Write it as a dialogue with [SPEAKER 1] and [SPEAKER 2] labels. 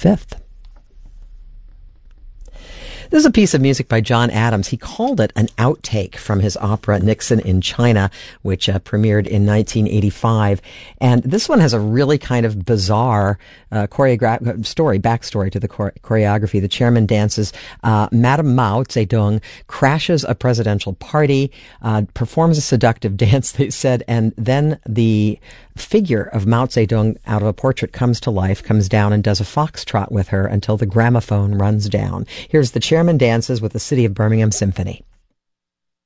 [SPEAKER 1] 5th. This is a piece of music by John Adams. He called it an outtake from his opera Nixon in China, which premiered in 1985. And this one has a really kind of bizarre backstory to the choreography. The chairman dances Madame Mao Zedong crashes a presidential party, performs a seductive dance, they said, and then the figure of Mao Zedong out of a portrait comes to life, comes down and does a foxtrot with her until the gramophone runs down. Here's the chairman dances with the City of Birmingham Symphony.